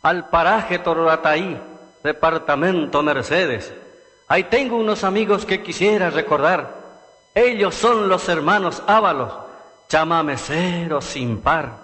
al paraje Tororataí, departamento Mercedes. Ahí tengo unos amigos que quisiera recordar. Ellos son los hermanos Ábalos, chamameceros sin par.